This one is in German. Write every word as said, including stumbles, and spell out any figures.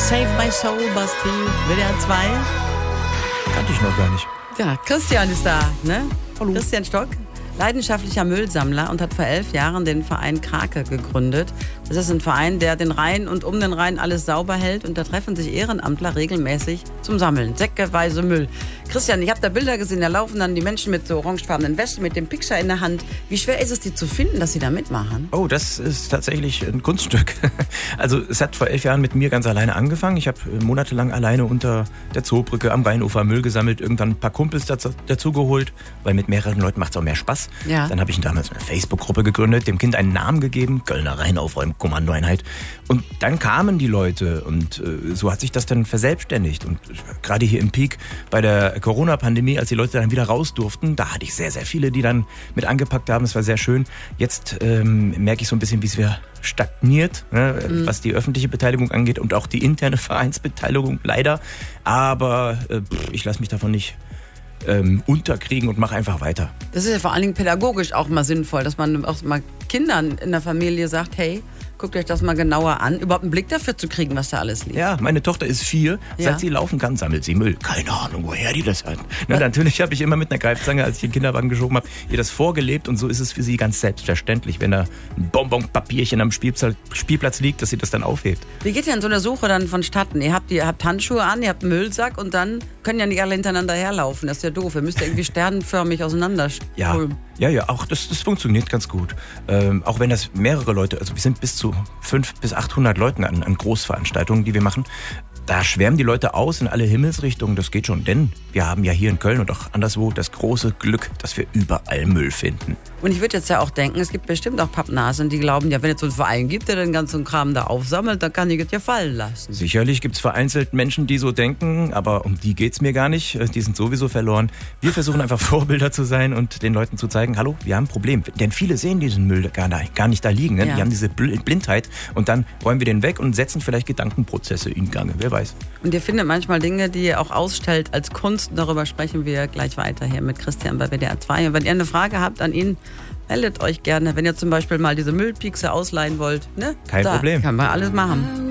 Save My Soul, Basti, W D R zwei. Kannte ich noch gar nicht. Ja, Christian ist da, ne? Hallo. Christian Stock, leidenschaftlicher Müllsammler und hat vor elf Jahren den Verein Krake gegründet. Das ist ein Verein, der den Rhein und um den Rhein alles sauber hält und da treffen sich Ehrenamtler regelmäßig zum Sammeln. Säckeweise Müll. Christian, ich habe da Bilder gesehen, da laufen dann die Menschen mit so orangefarbenen Westen, mit dem Pixar in der Hand. Wie schwer ist es, die zu finden, dass sie da mitmachen? Oh, das ist tatsächlich ein Kunststück. Also es hat vor elf Jahren mit mir ganz alleine angefangen. Ich habe monatelang alleine unter der Zoobrücke am Rheinufer Müll gesammelt, irgendwann ein paar Kumpels dazu, dazu geholt, weil mit mehreren Leuten macht es auch mehr Spaß. Ja. Dann habe ich damals eine Facebook-Gruppe gegründet, dem Kind einen Namen gegeben, Kölner Rheinaufräumkommandoeinheit. Und dann kamen die Leute und äh, so hat sich das dann verselbstständigt. Und gerade hier im Peak bei der Corona-Pandemie, als die Leute dann wieder raus durften, da hatte ich sehr, sehr viele, die dann mit angepackt haben. Es war sehr schön. Jetzt ähm, merke ich so ein bisschen, wie es wieder stagniert, ne, mhm. was die öffentliche Beteiligung angeht und auch die interne Vereinsbeteiligung leider. Aber äh, ich lasse mich davon nicht ähm, unterkriegen und mache einfach weiter. Das ist ja vor allen Dingen pädagogisch auch mal sinnvoll, dass man auch mal Kindern in der Familie sagt, hey, guckt euch das mal genauer an, überhaupt einen Blick dafür zu kriegen, was da alles liegt. Ja, meine Tochter ist vier. Ja. Seit sie laufen kann, sammelt sie Müll. Keine Ahnung, woher die das hat. Na, natürlich habe ich immer mit einer Greifzange, als ich den Kinderwagen geschoben habe, ihr das vorgelebt. Und so ist es für sie ganz selbstverständlich, wenn da ein Bonbonpapierchen am Spielplatz, Spielplatz liegt, dass sie das dann aufhebt. Wie geht denn so eine Suche dann vonstatten? Ihr habt, ihr habt Handschuhe an, ihr habt einen Müllsack und dann können ja nicht alle hintereinander herlaufen. Das ist ja doof. Ihr müsst ja irgendwie sternenförmig auseinander Ja, ja, ja, auch das, das funktioniert ganz gut. Ähm, auch wenn das mehrere Leute, also wir sind bis zu fünfhundert bis achthundert Leuten an, an Großveranstaltungen, die wir machen. Da schwärmen die Leute aus in alle Himmelsrichtungen, das geht schon, denn wir haben ja hier in Köln und auch anderswo das große Glück, dass wir überall Müll finden. Und ich würde jetzt ja auch denken, es gibt bestimmt auch Pappnasen, die glauben, ja, wenn es so einen Verein gibt, der den ganzen Kram da aufsammelt, dann kann ich es ja fallen lassen. Sicherlich gibt es vereinzelt Menschen, die so denken, aber um die geht's mir gar nicht. Die sind sowieso verloren. Wir versuchen einfach Vorbilder zu sein und den Leuten zu zeigen, hallo, wir haben ein Problem. Denn viele sehen diesen Müll gar, gar nicht da liegen. Ne? Ja. Die haben diese Blindheit und dann räumen wir den weg und setzen vielleicht Gedankenprozesse in Gang. Wer weiß. Und ihr findet manchmal Dinge, die ihr auch ausstellt als Kunst. Darüber sprechen wir gleich weiter hier mit Christian bei W D R zwei. Und wenn ihr eine Frage habt an ihn, meldet euch gerne. Wenn ihr zum Beispiel mal diese Müllpiekse ausleihen wollt, ne? Kein da Problem. Kann man alles machen.